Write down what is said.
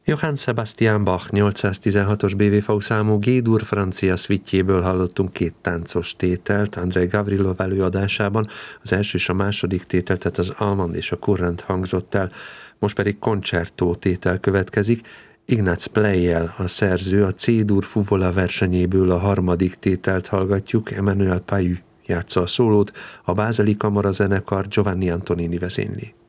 Johann Sebastian Bach 816-os BWV számú G-dur francia szvittjéből hallottunk két táncos tételt Andrei Gavrilov előadásában. Az első és a második tétel, tehát az Allemande és a Kurrent hangzott el, most pedig koncertó tétel következik. Ignác Pleyel a szerző, a C-dur fuvola versenyéből a harmadik tételt hallgatjuk, Emmanuel Pahud játsza a szólót, a Bázeli Kamara zenekar Giovanni Antonini vezényli.